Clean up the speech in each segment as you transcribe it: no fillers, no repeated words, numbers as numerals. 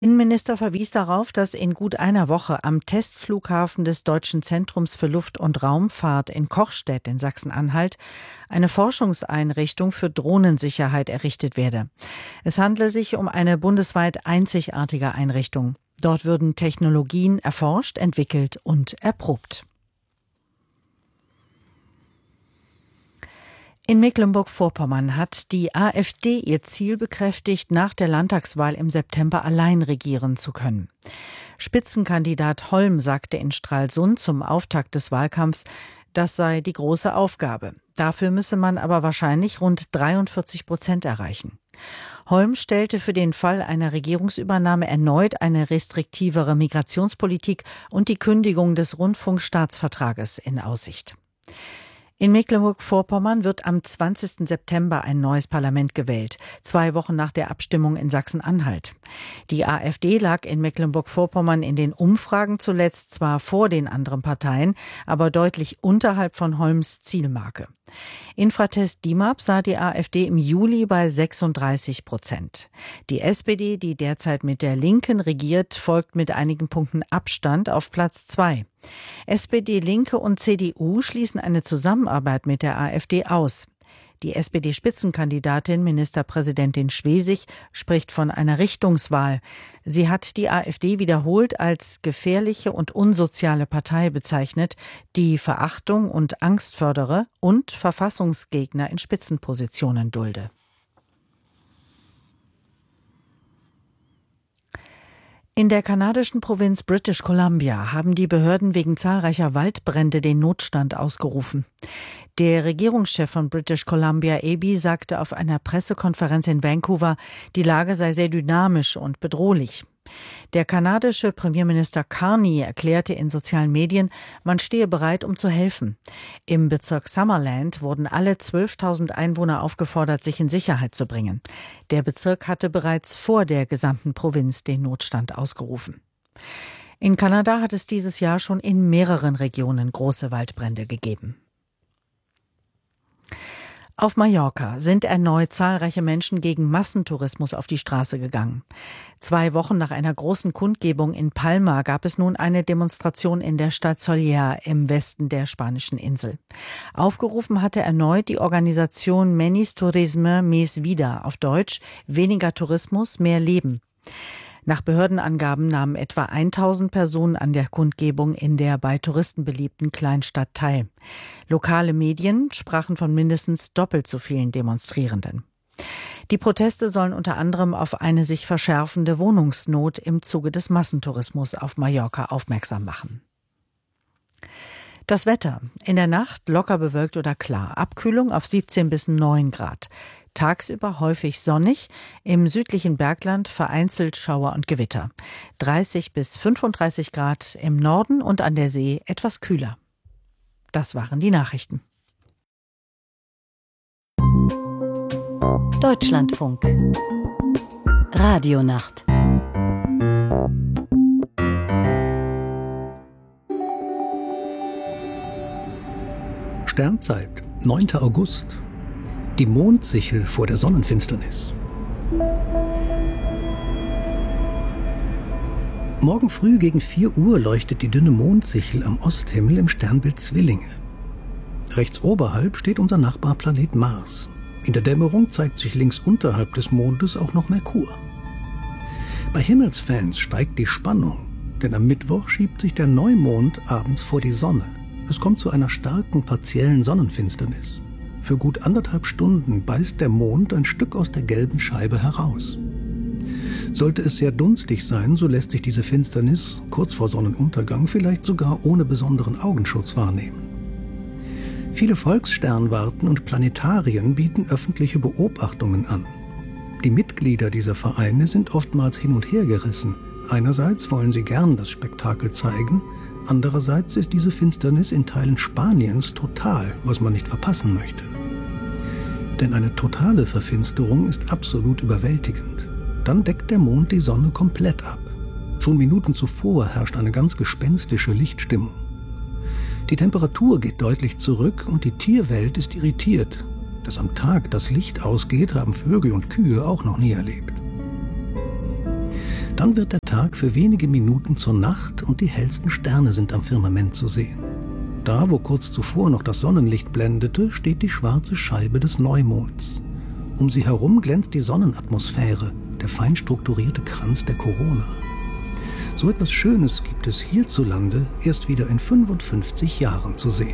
Innenminister verwies darauf, dass in gut einer Woche am Testflughafen des Deutschen Zentrums für Luft- und Raumfahrt in Kochstedt in Sachsen-Anhalt eine Forschungseinrichtung für Drohnensicherheit errichtet werde. Es handle sich um eine bundesweit einzigartige Einrichtung. Dort würden Technologien erforscht, entwickelt und erprobt. In Mecklenburg-Vorpommern hat die AfD ihr Ziel bekräftigt, nach der Landtagswahl im September allein regieren zu können. Spitzenkandidat Holm sagte in Stralsund zum Auftakt des Wahlkampfs, das sei die große Aufgabe. Dafür müsse man aber wahrscheinlich rund 43% erreichen. Holm stellte für den Fall einer Regierungsübernahme erneut eine restriktivere Migrationspolitik und die Kündigung des Rundfunkstaatsvertrages in Aussicht. In Mecklenburg-Vorpommern wird am 20. September ein neues Parlament gewählt, 2 Wochen nach der Abstimmung in Sachsen-Anhalt. Die AfD lag in Mecklenburg-Vorpommern in den Umfragen zuletzt zwar vor den anderen Parteien, aber deutlich unterhalb von Holms Zielmarke. Infratest DIMAP sah die AfD im Juli bei 36%. Die SPD, die derzeit mit der Linken regiert, folgt mit einigen Punkten Abstand auf Platz 2. SPD, Linke und CDU schließen eine Zusammenarbeit mit der AfD aus. Die SPD-Spitzenkandidatin Ministerpräsidentin Schwesig spricht von einer Richtungswahl. Sie hat die AfD wiederholt als gefährliche und unsoziale Partei bezeichnet, die Verachtung und Angst fördere und Verfassungsgegner in Spitzenpositionen dulde. In der kanadischen Provinz British Columbia haben die Behörden wegen zahlreicher Waldbrände den Notstand ausgerufen. Der Regierungschef von British Columbia, Eby, sagte auf einer Pressekonferenz in Vancouver, die Lage sei sehr dynamisch und bedrohlich. Der kanadische Premierminister Carney erklärte in sozialen Medien, man stehe bereit, um zu helfen. Im Bezirk Summerland wurden alle 12.000 Einwohner aufgefordert, sich in Sicherheit zu bringen. Der Bezirk hatte bereits vor der gesamten Provinz den Notstand ausgerufen. In Kanada hat es dieses Jahr schon in mehreren Regionen große Waldbrände gegeben. Auf Mallorca sind erneut zahlreiche Menschen gegen Massentourismus auf die Straße gegangen. 2 Wochen nach einer großen Kundgebung in Palma gab es nun eine Demonstration in der Stadt Sóller im Westen der spanischen Insel. Aufgerufen hatte erneut die Organisation Menos Turisme, Més Vida, auf Deutsch weniger Tourismus, mehr Leben. Nach Behördenangaben nahmen etwa 1000 Personen an der Kundgebung in der bei Touristen beliebten Kleinstadt teil. Lokale Medien sprachen von mindestens doppelt so vielen Demonstrierenden. Die Proteste sollen unter anderem auf eine sich verschärfende Wohnungsnot im Zuge des Massentourismus auf Mallorca aufmerksam machen. Das Wetter. In der Nacht locker bewölkt oder klar. Abkühlung auf 17 bis 9 Grad. Tagsüber häufig sonnig, im südlichen Bergland vereinzelt Schauer und Gewitter. 30 bis 35 Grad im Norden und an der See etwas kühler. Das waren die Nachrichten. Deutschlandfunk. Radionacht. Sternzeit, 9. August. Die Mondsichel vor der Sonnenfinsternis. Morgen früh gegen 4 Uhr leuchtet die dünne Mondsichel am Osthimmel im Sternbild Zwillinge. Rechts oberhalb steht unser Nachbarplanet Mars. In der Dämmerung zeigt sich links unterhalb des Mondes auch noch Merkur. Bei Himmelsfans steigt die Spannung, denn am Mittwoch schiebt sich der Neumond abends vor die Sonne. Es kommt zu einer starken partiellen Sonnenfinsternis. Für gut 1,5 Stunden beißt der Mond ein Stück aus der gelben Scheibe heraus. Sollte es sehr dunstig sein, so lässt sich diese Finsternis kurz vor Sonnenuntergang vielleicht sogar ohne besonderen Augenschutz wahrnehmen. Viele Volkssternwarten und Planetarien bieten öffentliche Beobachtungen an. Die Mitglieder dieser Vereine sind oftmals hin und her gerissen. Einerseits wollen sie gern das Spektakel zeigen, andererseits ist diese Finsternis in Teilen Spaniens total, was man nicht verpassen möchte. Denn eine totale Verfinsterung ist absolut überwältigend. Dann deckt der Mond die Sonne komplett ab. Schon Minuten zuvor herrscht eine ganz gespenstische Lichtstimmung. Die Temperatur geht deutlich zurück und die Tierwelt ist irritiert. Dass am Tag das Licht ausgeht, haben Vögel und Kühe auch noch nie erlebt. Dann wird der Tag für wenige Minuten zur Nacht und die hellsten Sterne sind am Firmament zu sehen. Da, wo kurz zuvor noch das Sonnenlicht blendete, steht die schwarze Scheibe des Neumonds. Um sie herum glänzt die Sonnenatmosphäre, der fein strukturierte Kranz der Korona. So etwas Schönes gibt es hierzulande erst wieder in 55 Jahren zu sehen.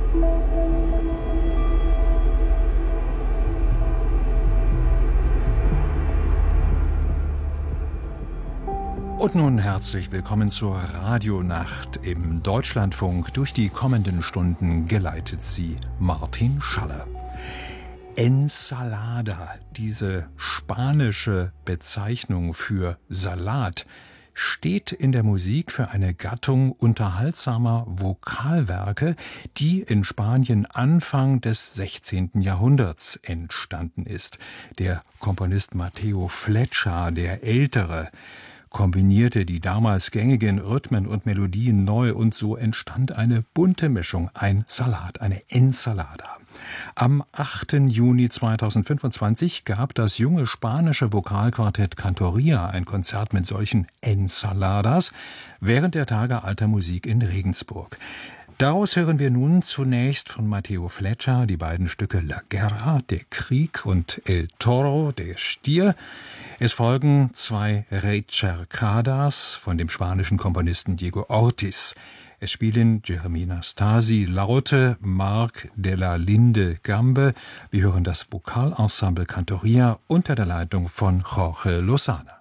Und nun herzlich willkommen zur Radionacht im Deutschlandfunk. Durch die kommenden Stunden geleitet sie Martin Schaller. Ensalada, diese spanische Bezeichnung für Salat, steht in der Musik für eine Gattung unterhaltsamer Vokalwerke, die in Spanien Anfang des 16. Jahrhunderts entstanden ist. Der Komponist Mateo Flecha, der Ältere, kombinierte die damals gängigen Rhythmen und Melodien neu und so entstand eine bunte Mischung, ein Salat, eine Ensalada. Am 8. Juni 2025 gab das junge spanische Vokalquartett Cantoria ein Konzert mit solchen Ensaladas während der Tage alter Musik in Regensburg. Daraus hören wir nun zunächst von Mateo Flecha die beiden Stücke La Guerra, der Krieg, und El Toro, der Stier. Es folgen zwei Recercadas von dem spanischen Komponisten Diego Ortiz. Es spielen Jeremina Stasi Laute, Marc de la Linde Gambe. Wir hören das Vokalensemble Cantoria unter der Leitung von Jorge Lozana.